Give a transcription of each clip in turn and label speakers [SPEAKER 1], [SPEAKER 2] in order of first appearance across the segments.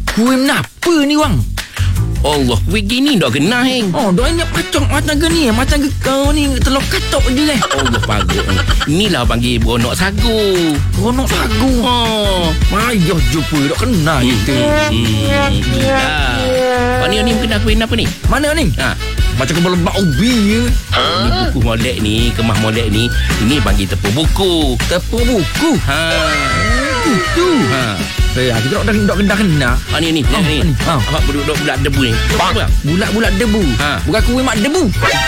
[SPEAKER 1] Kuih kenapa ni bang?
[SPEAKER 2] Allah, begini dah kena heng.
[SPEAKER 1] Oh, dah ingat pacok macam ke ni? Macam ke kau ni telur katok je kan?
[SPEAKER 2] Allah pagut. Inilah panggil beronok sagu.
[SPEAKER 1] Beronok sagu. Mayah jumpa dah kena kita.
[SPEAKER 2] Ni kena kuih apa ni?
[SPEAKER 1] Mana ni? Macam kebal lebak ubi je.
[SPEAKER 2] Ni buku molek ni, kemah molek ni. Ini panggil tepung buku.
[SPEAKER 1] Tepung buku? Gitu. Kita dah kena.
[SPEAKER 2] Ni. Awak budak debu ni.
[SPEAKER 1] Bulat-bulat debu. Bukan kuih mak debu.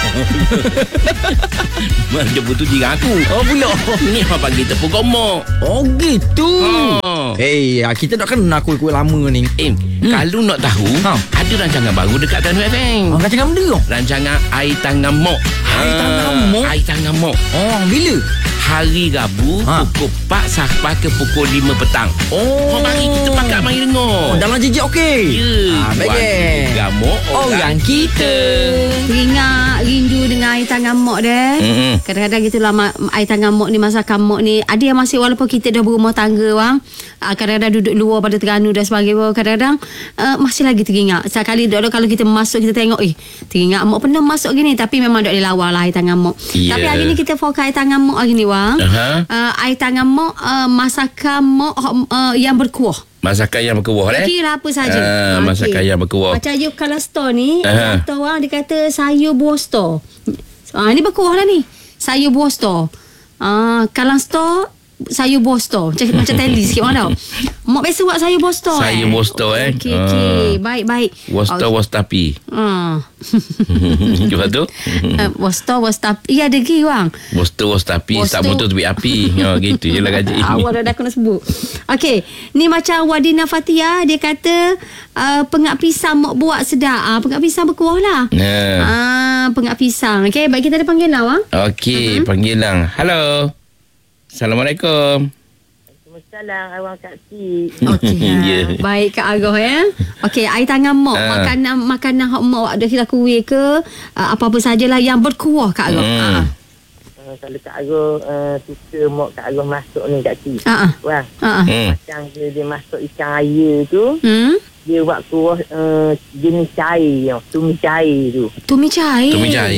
[SPEAKER 2] Mak debu tu jiran aku.
[SPEAKER 1] Oh, pula.
[SPEAKER 2] Ni apa panggil tepung gomok.
[SPEAKER 1] Oh, gitu. Kita dah kena kuih-kuih lama ni.
[SPEAKER 2] Kalau nak tahu, ada rancangan baru dekat Tanu FM.
[SPEAKER 1] Rancangan benda?
[SPEAKER 2] Rancangan Air Tangan Mok. Air Tangan Mok.
[SPEAKER 1] Bila?
[SPEAKER 2] Hari Rabu pukul 4 sampai ke pukul 5 petang. Mari kita pakat mari dengar.
[SPEAKER 1] Dalam jejak okey.
[SPEAKER 2] Ya.
[SPEAKER 1] Baik.
[SPEAKER 2] Gamok orang kita.
[SPEAKER 3] Teringat rindu dengan air tangan mok deh. Kadang-kadang gitulah air tangan mok ni, masakan mok ni. Ada yang masih walaupun kita dah berumah tangga bang. Kadang-kadang duduk luar pada Terengganu dan sebagainya. Kadang-kadang masih lagi teringat. Sekali kalau kita masuk kita tengok teringat mok pernah masuk gini, tapi memang tak dilawar lah air tangan mok. Tapi hari ni kita fokus air tangan mok hari ni bang. Air tangan mok masakan mok yang berkuah.
[SPEAKER 2] Masakan yang berkuah
[SPEAKER 3] kira apa saja.
[SPEAKER 2] Masakan yang berkuah.
[SPEAKER 3] Macam you kalau store ni, kata orang dia kata sayur buah store. Ni berkuah lah ni. Sayur buah store. Kalau store sayur buah store. Macam teli sikit orang tau. Mak biasa buat sayur buah store.
[SPEAKER 2] Sayur buah store
[SPEAKER 3] Okey. Baik.
[SPEAKER 2] Buah store was tapi. Lepas tu?
[SPEAKER 3] Buah store was tapi. Ya ada lagi bang.
[SPEAKER 2] Buah store was tapi. Tak motor tu api. Gitu je lah gaji.
[SPEAKER 3] Awak dah kena sebut. Okey. Ni macam Wadina Fatia. Dia kata pengak pisang mak buat sedap. Pengak pisang berkuah lah. Pengak pisang. Okey. Baik, kita ada panggilan bang.
[SPEAKER 2] Okey. Panggilan. Halo. Assalamualaikum.
[SPEAKER 4] Waalaikumsalam awang Kak Si.
[SPEAKER 3] Okey. Baik Kak Agah ya. Okey, air tangan mak, makanan hak mak ada kira kuih ke apa-apa sajalah yang berkuah Kak Agah.
[SPEAKER 4] Kalau Kak Agah suka mak Kak Agah masuk ni Kak Si. Wah. Macam dia masuk ikan air tu. Dia buat kuah jenis cair, tumi cair tu.
[SPEAKER 3] Tumi cair.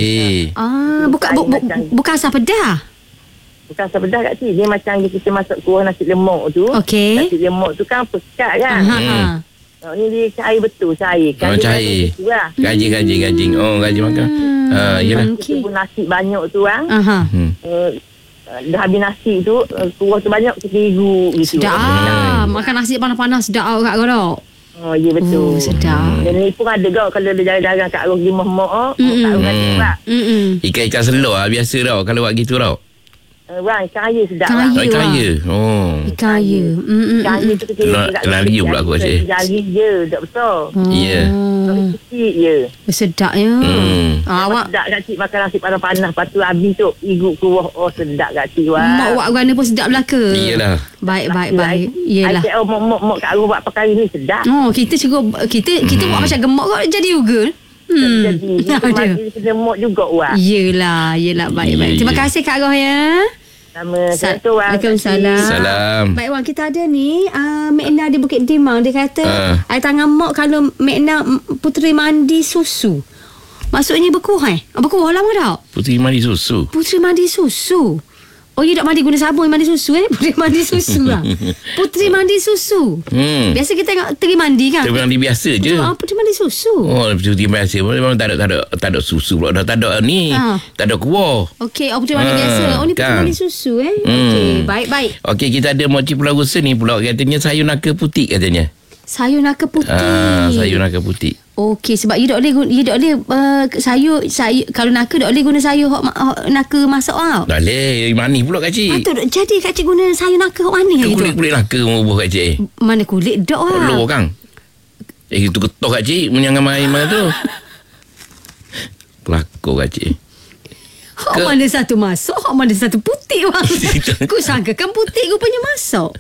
[SPEAKER 3] Bukan asam pedas.
[SPEAKER 4] Bukan asam pedas Kak Cik. Dia macam kita masak kuah nasi lemak tu.
[SPEAKER 3] Okey.
[SPEAKER 4] Nasi lemak tu kan pekat kan. Ni dia cair betul. Cair.
[SPEAKER 2] Cair. Gaji. Gaji makan. Yelah.
[SPEAKER 4] Kita pun nasi banyak tu kan. Dah habis nasi tu, kuah tu banyak kita igu gitu.
[SPEAKER 3] Sedap. Makan nasi panas-panas sedap Kak Agah.
[SPEAKER 4] Ya betul.
[SPEAKER 3] Sedap.
[SPEAKER 4] Dan ni pun ada kau kalau dia jarang-jarang Kak Agah pergi mak-mak. Kak Agah kata buat.
[SPEAKER 2] Ikan selor lah biasa tau. Kalau buat gitu tau.
[SPEAKER 4] Ikan air sedap
[SPEAKER 3] lah.
[SPEAKER 2] Ikan air.
[SPEAKER 3] Ikan air.
[SPEAKER 4] Ikan air tu kecil.
[SPEAKER 2] Lari pula aku rasa.
[SPEAKER 4] Jari je, tak besar.
[SPEAKER 2] Ya.
[SPEAKER 4] Kecil je.
[SPEAKER 3] Sedap ya.
[SPEAKER 4] Awak sedap Kak Cik makan nasi panas-panas. Lepas tu habis tu igu kuah. Sedap Kak Cik.
[SPEAKER 3] Mak buat gana pun sedap belaka.
[SPEAKER 2] Iyalah.
[SPEAKER 3] Baik. Iyalah.
[SPEAKER 4] Mak Kak Agah buat perkara ni sedap.
[SPEAKER 3] Kita buat macam gemuk kau jadi juga.
[SPEAKER 4] Jadi kita mak juga buat.
[SPEAKER 3] Yelah. Baik. Terima kasih Kak Agah ya.
[SPEAKER 4] Waalaikumsalam.
[SPEAKER 2] Salam.
[SPEAKER 3] Baik Wan, kita ada ni Mekna di Bukit Timah. Dia kata air tangan mak kalau Mekna puteri mandi susu. Maksudnya berkuah berkuah lah mak tak?
[SPEAKER 2] Puteri mandi susu.
[SPEAKER 3] Oh, you tak mandi guna sabun mandi susu Puteri mandi susu lah. Puteri mandi susu. Biasa kita tengok teri mandi kan.
[SPEAKER 2] Teri mandi biasa je.
[SPEAKER 3] Puteri mandi susu.
[SPEAKER 2] Puteri biasa. Memang tak ada susu pula. Tak ada ni. Tak ada kuah.
[SPEAKER 3] Okey, puteri mandi biasa. Ni puteri mandi susu Okey, baik.
[SPEAKER 2] Okey, kita ada Moci Pulau Rusa ni pula. Katanya sayur naka putih katanya.
[SPEAKER 3] Sayur naka putih.
[SPEAKER 2] Sayur naka putih.
[SPEAKER 3] Okey, sebab you tak boleh sayur kalau naka tak boleh guna sayur naka masak tau.
[SPEAKER 2] Tak boleh, manis pula Kak Cik.
[SPEAKER 3] Jadi Kak Cik guna sayur naka manis
[SPEAKER 2] tu. Kulit naka bubuh Kak Cik.
[SPEAKER 3] Mana kulit dak lah.
[SPEAKER 2] Telur kan. Itu getah Kak Cik menyangkan main mana tu. Pelakor Kak Cik.
[SPEAKER 3] Mana satu masak, mana satu putih bang. Ku sangkakan putih ku punya masak.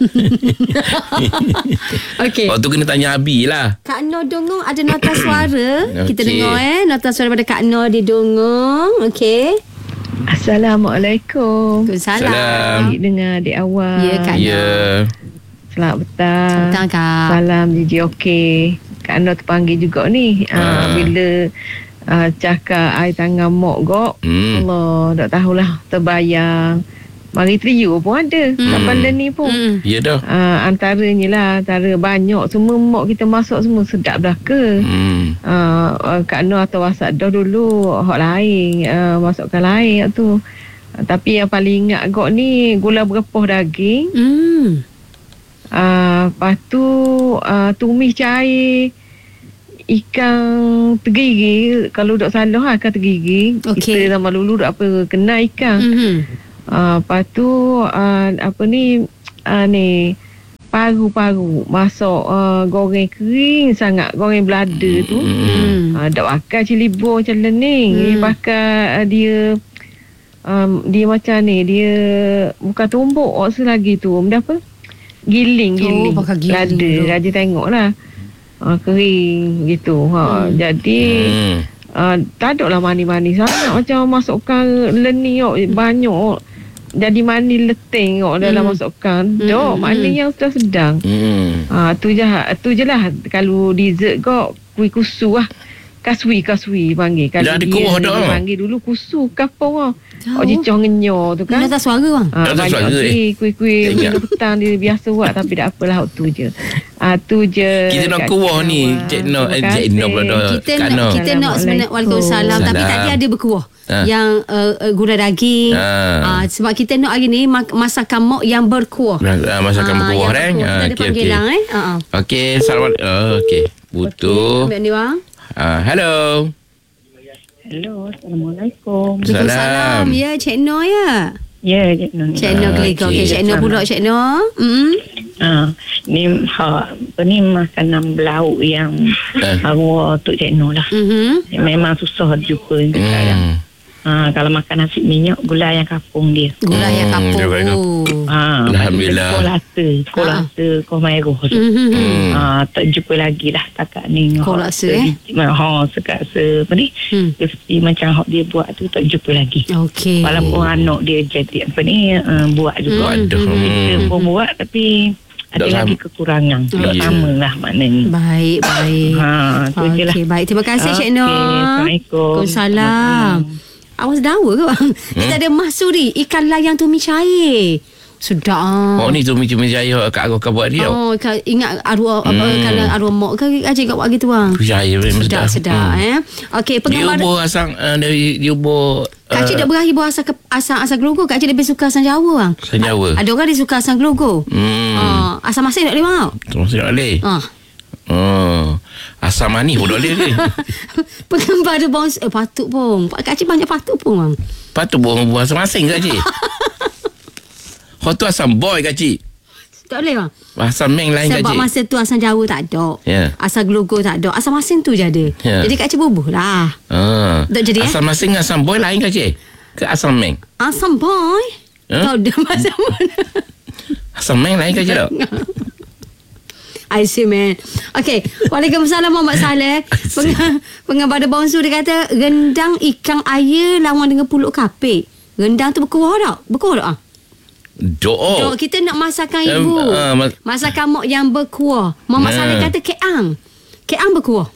[SPEAKER 3] Okey.
[SPEAKER 2] Tu kena tanya Abi lah.
[SPEAKER 3] Kak Noh dongong ada nota suara. Kita dengar nota suara pada Kak Noh dia dongong. Okey.
[SPEAKER 5] Assalamualaikum.
[SPEAKER 3] Waalaikumsalam.
[SPEAKER 5] Dengar adik awak.
[SPEAKER 3] Ya Kak Noh.
[SPEAKER 5] Selamat petang.
[SPEAKER 3] Petang, Kak.
[SPEAKER 5] Salam JJOK. Kak Noh terpanggil juga ni. Bila cakap air tangan mok gok. Allah, tak tahulah terbayang. Mari Trio pun ada. Tak pandai ni pun.
[SPEAKER 2] Ya dah.
[SPEAKER 5] Antaranya lah. Antara banyak. Semua mok kita masuk semua sedap dah ke. Kak Noh atau WhatsApp dah dulu. Hak lain. Masukkan lain tu. Tapi yang paling ingat gok ni gula berepah daging. Lepas tu tumis cair ikan tergigi. Kalau duk salah ikan tergigi. Kita zaman dulu duk apa kena ikan. Lepas tu ni paru-paru masuk goreng kering sangat. Goreng belada tu. Tak pakai cili bawang macam ni. Pakai dia macam ni. Dia bukan tumbuk selagi tu. Benda apa? Giling. Raja tengok lah. Kering gitu. Jadi tak ada lah mani-mani sangat. Macam masukkan leni banyak. Jadi mani leteng dalam masukkan. Maknanya yang sedang-sedang. Tu je lah. Kalau dessert kok kuih kusu lah. Kaswi panggil. Kalau dia panggil dulu kusu kapong jicong ngenyo tu kan.
[SPEAKER 3] Dah tak suara bang.
[SPEAKER 5] Banyak kuih minggu petang dia biasa buat. Tapi tak apalah tu je. Tu je.
[SPEAKER 2] Kita nak kuah ni Cik Noh pula.
[SPEAKER 3] Kita nak sebenarnya Waalaikumsalam. Tapi tadi ada berkuah. Yang gula daging. Sebab kita nak hari ni masakan mok yang berkuah.
[SPEAKER 2] Masakan berkuah kan.
[SPEAKER 3] Kita ada panggilan
[SPEAKER 2] Okey, selamat. Okey. Butuh.
[SPEAKER 3] Ambil ni bang.
[SPEAKER 2] Hello.
[SPEAKER 4] Assalamualaikum.
[SPEAKER 2] Salam.
[SPEAKER 3] Ya, Cik Noh ya.
[SPEAKER 4] Ya, Cik Noh.
[SPEAKER 3] Cik Noh Glegor. Okey, Cik Noh pula Cik Noh.
[SPEAKER 4] Ni makanan belauk yang arwah Tok Cik Noh lah. Memang susah jumpa sekarang. Kalau makan nasi minyak, gula yang kapung dia.
[SPEAKER 3] Gula yang kapung.
[SPEAKER 2] Alhamdulillah.
[SPEAKER 4] Kolaksa, komairo. Tak jumpa lagi lah takat ni.
[SPEAKER 3] Kolaksa
[SPEAKER 4] Sekaksa apa ni. Seperti macam hak dia buat tu tak jumpa lagi.
[SPEAKER 3] Okey.
[SPEAKER 4] Walaupun anak dia jadi apa ni buat juga. Kita pun buat tapi ada lagi kekurangan. Tak sama lah maknanya.
[SPEAKER 3] Baik.
[SPEAKER 4] Okey,
[SPEAKER 3] baik. Terima kasih Cik Noh.
[SPEAKER 4] Assalamualaikum.
[SPEAKER 3] Waalaikumsalam. Awas dawa ke bang? Kita ada mahsuri ikan layang tumis cair. Sudah.
[SPEAKER 2] Ni tumis cair kat arwah kau buat dia.
[SPEAKER 3] Ingat arwah kalau arwah mak ke Acik kau buat gitu bang.
[SPEAKER 2] Cair
[SPEAKER 3] sedap. Okey,
[SPEAKER 2] dia ubah asam dari dia ubah
[SPEAKER 3] Kak Cik dah berakhir buat asam gelogo. Kak Cik lebih suka asam Jawa bang.
[SPEAKER 2] Asam Jawa.
[SPEAKER 3] Ada orang dia suka asam gelogo. Asam masin tak boleh bang.
[SPEAKER 2] Masin tak boleh. Asam manis pun tak boleh ni.
[SPEAKER 3] Pengembar ada bounce. Patut pun. Kak Cik banyak patut pun bang.
[SPEAKER 2] Patut pun buat asam masin Kak Cik. Kau tu asam boy Kak Cik.
[SPEAKER 3] Tak boleh bang.
[SPEAKER 2] Asam meng lain Kak Cik.
[SPEAKER 3] Sebab masa tu asam Jawa tak ada. Asam gelogo tak ada. Asam masin tu je ada. Jadi Kak Cik bubuh lah. Jadi,
[SPEAKER 2] asam masin dengan asam boy lain Kak Cik. Ke asam meng?
[SPEAKER 3] Asam boy? Kau dah macam mana?
[SPEAKER 2] Asam meng lain Kak Cik tak?
[SPEAKER 3] I see man. Okay. Waalaikumsalam Muhammad Saleh. Pengabar The Bonsu dia kata rendang ikan air lawan dengan pulut kapik. Rendang tu berkuah tak? Berkuah tak? Dok. Kita nak masakan ibu. Masakan mak yang berkuah. Muhammad Saleh kata keang. Keang berkuah.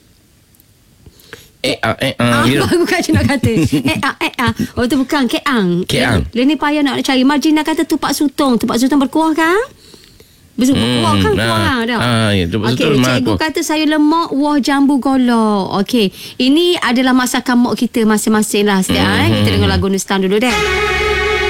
[SPEAKER 3] Aku kan nak kata oh tu bukan keang. Leni payah nak cari. Marjina kata tupak sutong berkuah kan? Berkuah kan kuah dah. Okey, cikgu kata sayur lemak wah jambu golok. Okey, ini adalah masakan mak kita masing-masing lah. Kita dengar lagu Nustan dulu deh.